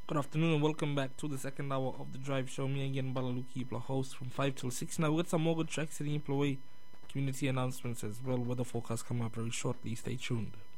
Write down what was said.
Good afternoon and welcome back to the second hour of the Drive Show. Me again, Balaluki, your host from 5 till 6. Now, we got some more good tracks in the employee community announcements as well. Weather forecast coming up very shortly. Stay tuned.